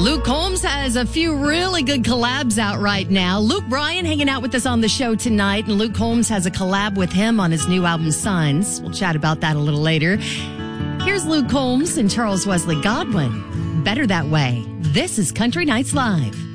Luke Combs has a few really good collabs out right now. Luke Bryan hanging out with us on the show tonight, and Luke Combs has a collab with him on his new album, Signs. We'll chat about that a little later. Here's Luke Combs and Charles Wesley Godwin. Better That Way. This is Country Nights Live.